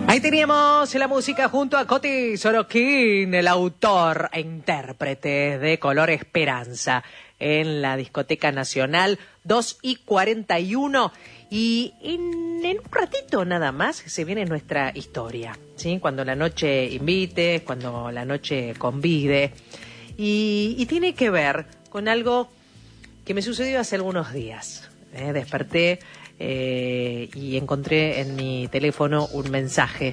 Ahí teníamos la música junto a Coti Sorokin, el autor e intérprete de Color Esperanza, en la Discoteca Nacional, 2:41. Y en un ratito nada más se viene nuestra historia, ¿sí? Cuando la noche invite, cuando la noche convide. Y tiene que ver con algo que me sucedió hace algunos días. Desperté y encontré en mi teléfono un mensaje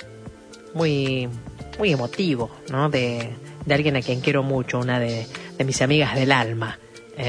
muy emotivo, ¿no? De alguien a quien quiero mucho, una de mis amigas del alma,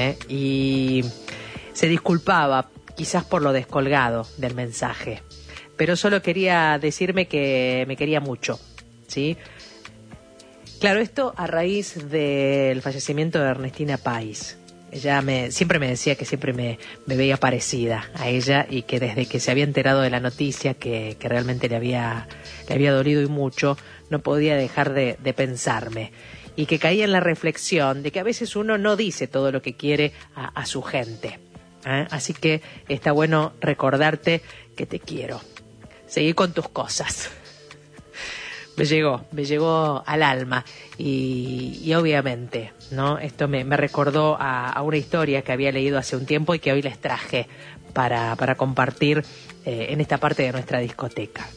y se disculpaba quizás por lo descolgado del mensaje, pero solo quería decirme que me quería mucho, ¿sí? Claro, esto a raíz del fallecimiento de Ernestina Pais. Ella siempre me decía que siempre me veía parecida a ella y que desde que se había enterado de la noticia, que realmente le había dolido y mucho, no podía dejar de pensarme. Y que caía en la reflexión de que a veces uno no dice todo lo que quiere a su gente. Así que está bueno recordarte que te quiero. Seguí con tus cosas. Me llegó al alma y obviamente, ¿no? Esto me recordó a una historia que había leído hace un tiempo y que hoy les traje para compartir en esta parte de nuestra discoteca.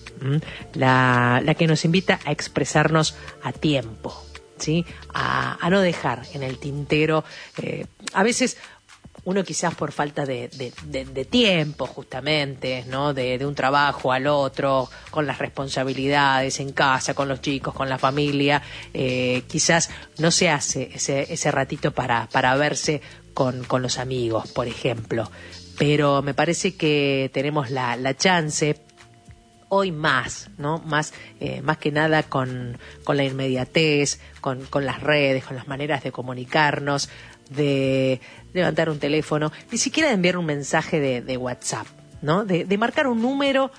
La que nos invita a expresarnos a tiempo, ¿sí? A no dejar en el tintero, a veces uno quizás por falta de tiempo justamente, ¿no? De un trabajo al otro, con las responsabilidades en casa, con los chicos, con la familia, quizás no se hace ese ratito para verse con los amigos, por ejemplo. Pero me parece que tenemos la chance hoy más, ¿no? Más que nada con la inmediatez, con las redes, con las maneras de comunicarnos, de levantar un teléfono, ni siquiera de enviar un mensaje de WhatsApp, ¿no? De marcar un número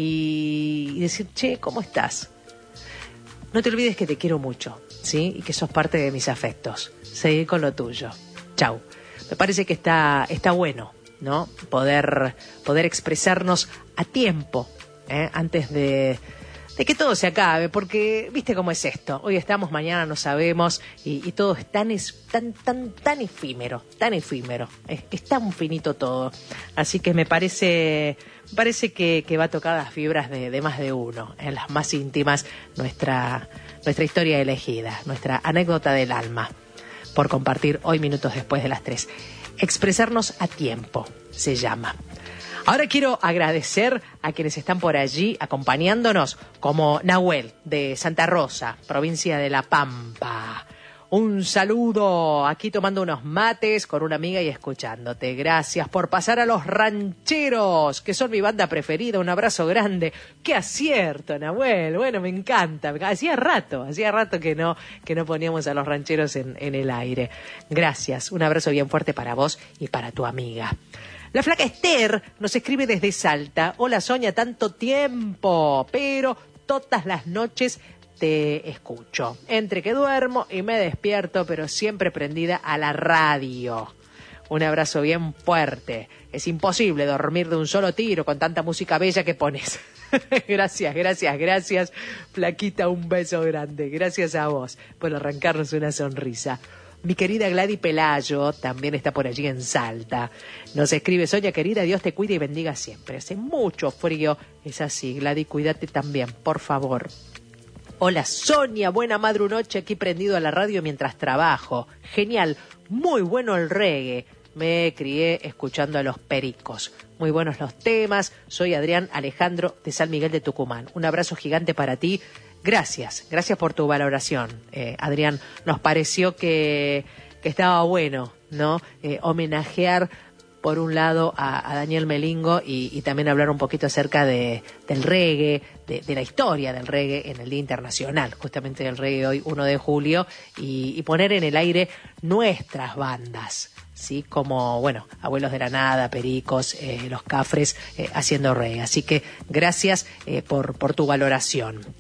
y decir, che, ¿cómo estás? No te olvides que te quiero mucho, ¿sí? Y que sos parte de mis afectos. Seguí con lo tuyo. Chau. Me parece que está bueno, ¿no? Poder expresarnos a tiempo, antes de que todo se acabe, porque viste cómo es esto, hoy estamos, mañana no sabemos, y todo es tan efímero, es tan finito todo, así que me parece que va a tocar las fibras de más de uno, en las más íntimas, nuestra historia elegida, nuestra anécdota del alma, por compartir hoy minutos después de las 3. Expresarnos a tiempo, se llama. Ahora quiero agradecer a quienes están por allí acompañándonos, como Nahuel de Santa Rosa, provincia de La Pampa. Un saludo, aquí tomando unos mates con una amiga y escuchándote. Gracias por pasar a Los Rancheros, que son mi banda preferida. Un abrazo grande. ¡Qué acierto, Nahuel! Bueno, me encanta. Hacía rato que no poníamos a Los Rancheros en el aire. Gracias. Un abrazo bien fuerte para vos y para tu amiga. La flaca Esther nos escribe desde Salta. Hola, Sonia, tanto tiempo, pero todas las noches te escucho. Entre que duermo y me despierto, pero siempre prendida a la radio. Un abrazo bien fuerte. Es imposible dormir de un solo tiro con tanta música bella que pones. Gracias. Flaquita, un beso grande. Gracias a vos por arrancarnos una sonrisa. Mi querida Gladys Pelayo también está por allí en Salta. Nos escribe, Sonia querida, Dios te cuide y bendiga siempre. Hace mucho frío, es así. Gladys, cuídate también, por favor. Hola Sonia, buena madrunoche aquí prendido a la radio mientras trabajo. Genial, muy bueno el reggae. Me crié escuchando a los Pericos. Muy buenos los temas. Soy Adrián Alejandro de San Miguel de Tucumán. Un abrazo gigante para ti. Gracias por tu valoración, Adrián. Nos pareció que estaba bueno, ¿no? Homenajear, por un lado, a Daniel Melingo y también hablar un poquito acerca del reggae, de la historia del reggae en el Día Internacional, justamente del reggae hoy, 1 de julio, y poner en el aire nuestras bandas, ¿sí? Como, bueno, Abuelos de la Nada, Pericos, Los Cafres, haciendo reggae. Así que gracias por tu valoración.